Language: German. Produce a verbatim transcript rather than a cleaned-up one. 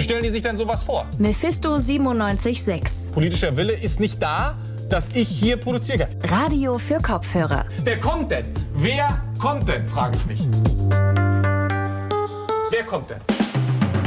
stellen die sich denn sowas vor? Mephisto siebenundneunzig Komma sechs. Politischer Wille ist nicht da, dass ich hier produzieren kann. Radio für Kopfhörer. Wer kommt denn? Wer kommt denn, frage ich mich. Wer kommt denn?